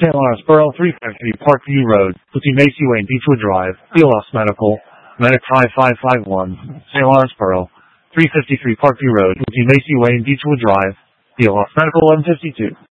St. Lawrence Borough, 350 Parkview Road, Putti Macy Way, Beechwood Drive, BLS Medical, Medic 5551, St. Lawrence Borough, 353 Parkview Road, Putti Macy Way, Beechwood Drive, BLS Medical 1152.